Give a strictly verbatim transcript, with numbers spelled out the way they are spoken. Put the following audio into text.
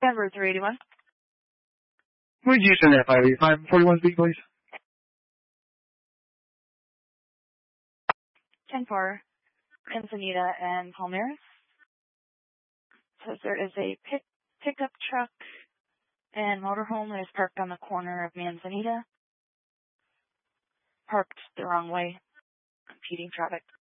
Denver three eighty-one. Would you send that five eighty-five forty-one speed, please? ten four, Encinitas and Palmeiras. Says there is a pick, pickup truck and motorhome that is parked on the corner of Manzanita. Parked the wrong way, impeding traffic.